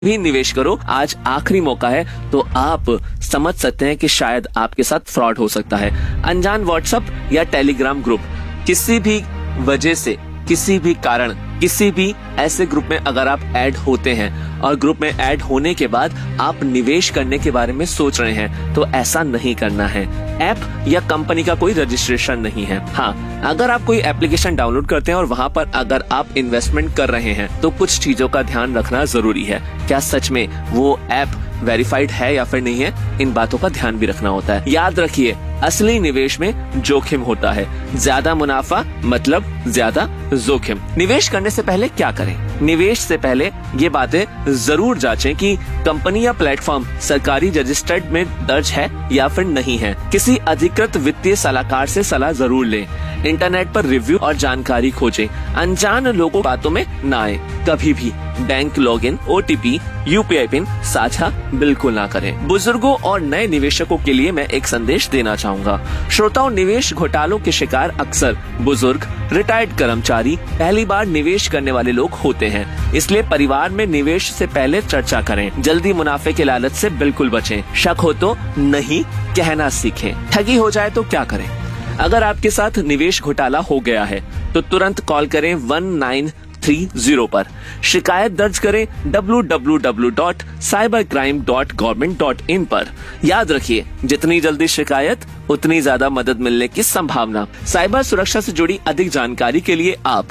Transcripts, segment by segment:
भी निवेश करो, आज आखिरी मौका है। तो आप समझ सकते हैं कि शायद आपके साथ फ्रॉड हो सकता है। अनजान व्हाट्सएप या टेलीग्राम ग्रुप, किसी भी वजह से, किसी भी कारण, किसी भी ऐसे ग्रुप में अगर आप ऐड होते हैं और ग्रुप में ऐड होने के बाद आप निवेश करने के बारे में सोच रहे हैं, तो ऐसा नहीं करना है। ऐप या कंपनी का कोई रजिस्ट्रेशन नहीं है। हाँ, अगर आप कोई एप्लीकेशन डाउनलोड करते हैं और वहाँ पर अगर आप इन्वेस्टमेंट कर रहे हैं, तो कुछ चीजों का ध्यान रखना जरूरी है। क्या सच में वो ऐप वेरीफाइड है या फिर नहीं है, इन बातों का ध्यान भी रखना होता है। याद रखिए, असली निवेश में जोखिम होता है। ज्यादा मुनाफा मतलब ज्यादा जोखिम। निवेश करने से पहले क्या करें? निवेश से पहले ये बातें जरूर जांचें कि कंपनी या प्लेटफॉर्म सरकारी रजिस्टर्ड में दर्ज है या फिर नहीं है। किसी अधिकृत वित्तीय सलाहकार से सलाह जरूर लें। इंटरनेट पर रिव्यू और जानकारी खोजें। अनजान लोगों बातों में ना आए। कभी भी bank login, OTP, UPI pin साझा बिल्कुल ना करें। बुजुर्गों और नए निवेशकों के लिए मैं एक संदेश देना चाहूँगा। श्रोताओं, निवेश घोटालों के शिकार अक्सर बुजुर्ग, रिटायर्ड कर्मचारी, पहली बार निवेश करने वाले लोग होते हैं। इसलिए परिवार में निवेश से पहले चर्चा करें। जल्दी मुनाफे के लालच से बिल्कुल बचें। शक हो तो नहीं कहना सीखें। ठगी हो जाए तो क्या करें? अगर आपके साथ निवेश घोटाला हो गया है तो तुरंत कॉल करें 1930 पर। शिकायत दर्ज करें www.cybercrime.government.in पर। याद रखिए, जितनी जल्दी शिकायत उतनी ज्यादा मदद मिलने की संभावना। साइबर सुरक्षा से जुड़ी अधिक जानकारी के लिए आप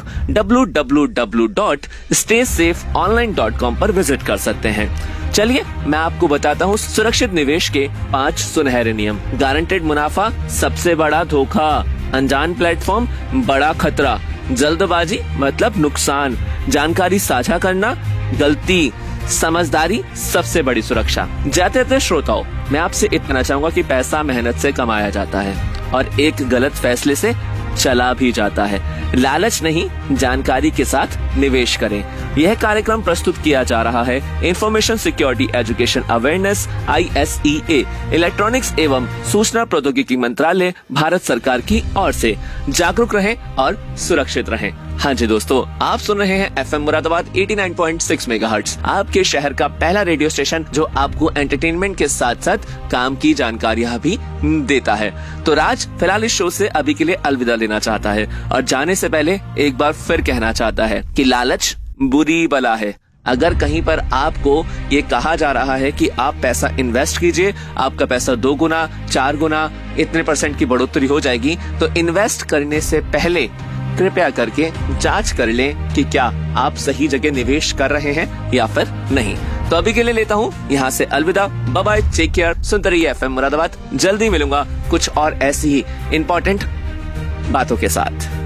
www.staysafeonline.com पर विजिट कर सकते हैं। चलिए मैं आपको बताता हूँ सुरक्षित निवेश के 5 सुनहरे नियम। गारंटेड मुनाफा सबसे बड़ा धोखा। अनजान प्लेटफॉर्म बड़ा खतरा। जल्दबाजी मतलब नुकसान। जानकारी साझा करना गलती। समझदारी सबसे बड़ी सुरक्षा। जाते थे श्रोताओं, मैं आपसे इतना चाहूंगा कि पैसा मेहनत से कमाया जाता है और एक गलत फैसले से चला भी जाता है। लालच नहीं, जानकारी के साथ निवेश करें। यह कार्यक्रम प्रस्तुत किया जा रहा है information security education awareness ISEA, electronics एवं सूचना प्रौद्योगिकी मंत्रालय, भारत सरकार की ओर से। जागरूक रहें और सुरक्षित रहें। हाँ जी दोस्तों, आप सुन रहे हैं FM मुरादाबाद 89.6 मेगाहर्ट्ज, आपके शहर का पहला रेडियो स्टेशन जो आपको एंटरटेनमेंट के साथ साथ काम की जानकारियाँ भी देता है। तो राज फिलहाल इस शो से अभी के लिए अलविदा लेना चाहता है और जाने से पहले एक बार फिर कहना चाहता है कि लालच बुरी बला है। अगर कहीं पर आपको ये कहा जा रहा है कि आप पैसा इन्वेस्ट कीजिए, आपका पैसा 2 गुना 4 गुना इतने % की बढ़ोतरी हो जाएगी, तो इन्वेस्ट करने से पहले कृपया करके जांच कर लें कि क्या आप सही जगह निवेश कर रहे हैं या फिर नहीं। तो अभी के लिए लेता हूँ यहाँ से अलविदा। Bye bye, take care. सुनते रहिए FM मुरादाबाद। जल्दी मिलूंगा कुछ और ऐसी ही इम्पोर्टेंट बातों के साथ।